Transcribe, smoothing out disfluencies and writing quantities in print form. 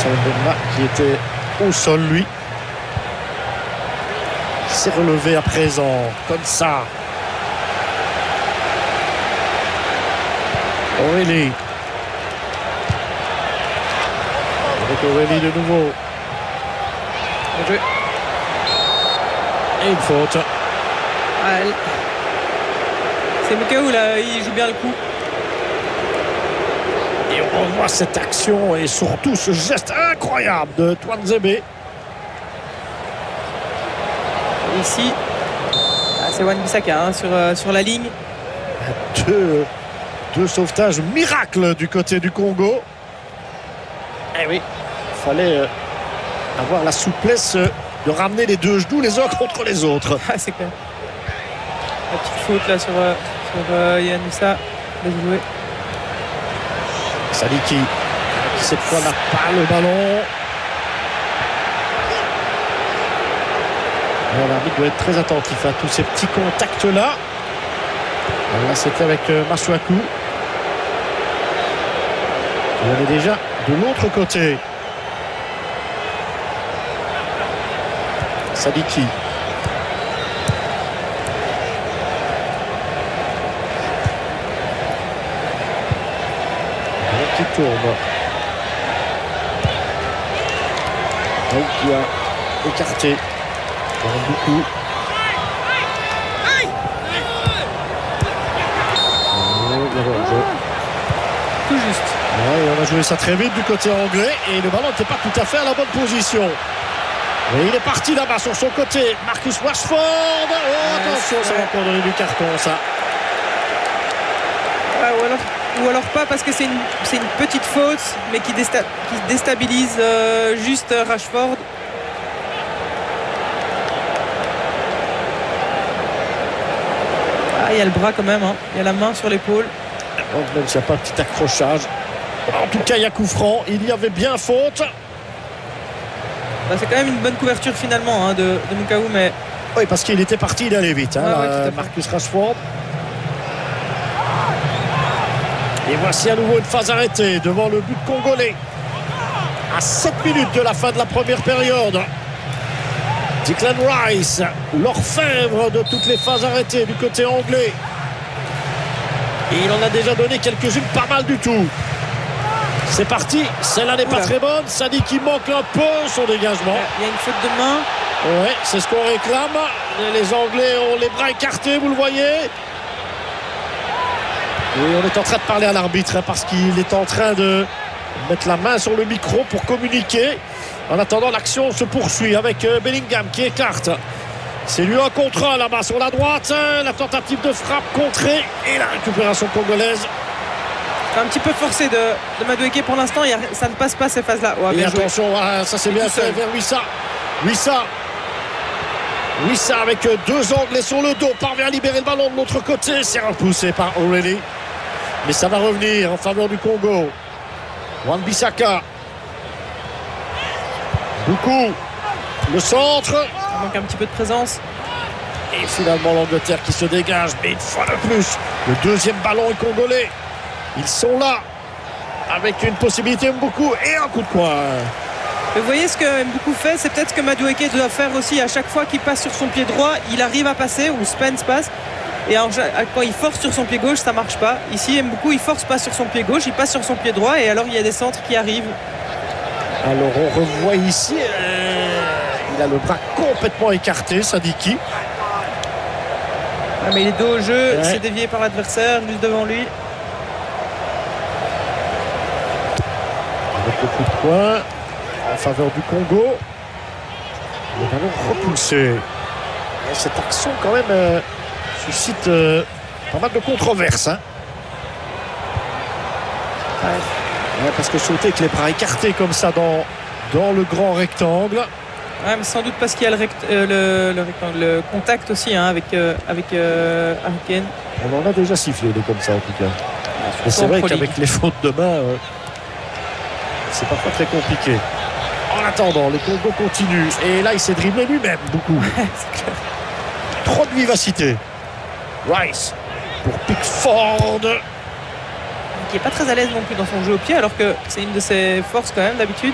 Mbemba qui était au sol, lui. Il s'est relevé à présent, comme ça. Aurélie. Avec Aurélie de nouveau. Et une faute. C'est Mukaou là, il joue bien le coup. Et on voit cette action et surtout ce geste incroyable de Tuanzebe. Ici, c'est Wan-Bissaka hein, sur la ligne. Deux sauvetages miracles du côté du Congo. Eh oui, il fallait avoir la souplesse de ramener les deux genoux les uns contre les autres. Ah, c'est clair. La petite faute là sur Yann Moussa. Déjoué. Sadiki, qui cette fois n'a pas le ballon. L'arbitre doit être très attentif à tous ces petits contacts-là. Là, c'était avec Masuaku. On est déjà de l'autre côté. Sadiki. Qui tourne. Donc il a écarté. Beaucoup. Tout juste. Ouais, on a joué ça très vite du côté anglais et le ballon n'était pas tout à fait à la bonne position. Et il est parti là-bas sur son côté. Marcus Rashford. Oh, attention, ça va encore donner du carton, ça. Ou alors pas parce que c'est une petite faute, mais qui déstabilise juste Rashford. Il y a le bras quand même, hein. Il y a la main sur l'épaule. Même s'il n'y a pas un petit accrochage. En tout cas, il y a coup franc. Il y avait bien faute. C'est quand même une bonne couverture finalement hein, de Mukaou, mais... Oui, parce qu'il était parti, il allait vite. Hein, ouais, Marcus Rashford. Et voici à nouveau une phase arrêtée devant le but congolais. À 7 minutes de la fin de la première période. Declan Rice, l'orfèvre de toutes les phases arrêtées du côté anglais. Et il en a déjà donné quelques-unes, pas mal du tout. C'est parti, celle-là n'est pas très bonne. Sadiki manque un peu son dégagement. Il y a une faute de main. Oui, c'est ce qu'on réclame. Les Anglais ont les bras écartés, vous le voyez. Oui, on est en train de parler à l'arbitre parce qu'il est en train de mettre la main sur le micro pour communiquer. En attendant, l'action se poursuit avec Bellingham qui écarte. C'est lui un contre un là-bas sur la droite. La tentative de frappe contrée et la récupération congolaise. C'est un petit peu forcé de Madueke pour l'instant. Ça ne passe pas ces phases-là. Et attention, ça c'est bien fait vers Wissa. Wissa avec deux Anglais sur le dos parvient à libérer le ballon de l'autre côté. C'est repoussé par Aurélie. Mais ça va revenir en faveur du Congo. Wan-Bissaka. Beaucoup. Le centre. Il manque un petit peu de présence. Et finalement l'Angleterre qui se dégage. Mais une fois de plus, le deuxième ballon est congolais. Ils sont là. Avec une possibilité Mboukou et un coup de poing. Vous voyez ce que Mboukou fait, c'est peut-être ce que Madueke doit faire aussi. À chaque fois qu'il passe sur son pied droit, il arrive à passer, ou Spence passe. Et quand il force sur son pied gauche, ça marche pas. Ici, Mboukou, il force pas sur son pied gauche, il passe sur son pied droit. Et alors, il y a des centres qui arrivent. Alors, on revoit ici, il a le bras complètement écarté, Sadiki. Mais il est dos au jeu, il s'est dévié par l'adversaire, juste devant lui. Avec le coup de poing en faveur du Congo. Le ballon repoussé. Et cette action, quand même, suscite pas mal de controverses. Hein. Ouais, parce que sauter avec les bras écartés comme ça dans le grand rectangle. Ouais, mais sans doute parce qu'il y a le contact aussi hein, avec Harry Kane. On en a déjà sifflé des comme ça en tout cas. Et c'est vrai qu'avec les fautes de main, c'est parfois très compliqué. En attendant, le Congo continue. Et là, il s'est dribblé lui-même beaucoup. C'est clair. Trop de vivacité. Rice pour Pickford. Qui n'est pas très à l'aise non plus dans son jeu au pied, alors que c'est une de ses forces quand même d'habitude.